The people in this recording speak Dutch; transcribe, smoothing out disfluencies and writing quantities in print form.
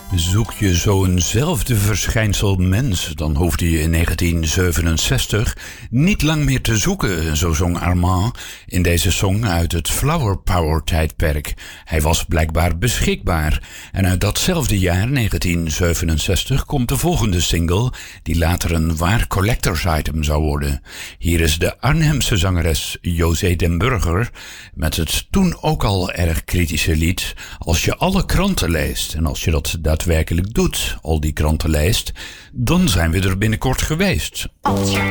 Zoek je zo'nzelfde verschijnsel mens, dan hoefde je in 1967 niet lang meer te zoeken, zo zong Armand in deze song uit het Flower Power tijdperk. Hij was blijkbaar beschikbaar. En uit datzelfde jaar, 1967, komt de volgende single, die later een waar collectors item zou worden. Hier is de Arnhemse zangeres José den Burger met het toen ook al erg kritische lied Als je alle kranten leest. En als je dat daadwerkelijk doet, al die kranten leest, dan zijn we er binnenkort geweest.